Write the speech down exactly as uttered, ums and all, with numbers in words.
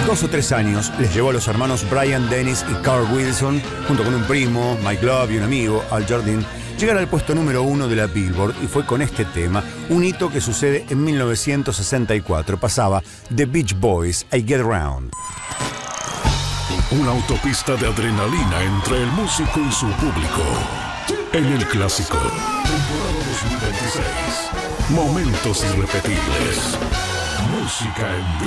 dos o tres años les llevó a los hermanos Brian Dennis y Carl Wilson, junto con un primo, Mike Love, y un amigo, Al Jardine, llegar al puesto número uno de la Billboard, y fue con este tema, un hito que sucede en mil novecientos sesenta y cuatro. Pasaba The Beach Boys, I Get Around. Una autopista de adrenalina entre el músico y su público. En el clásico, temporada dos mil veintiséis. Momentos irrepetibles. Música en